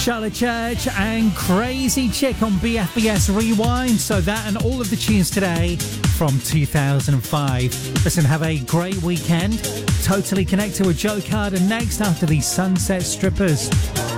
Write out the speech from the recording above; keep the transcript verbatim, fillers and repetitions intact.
Charlotte Church and Crazy Chick on B F B S Rewind. So that and all of the tunes today from two thousand five. Listen, have a great weekend. Totally Connected with Joe Carter next after the Sunset Strippers.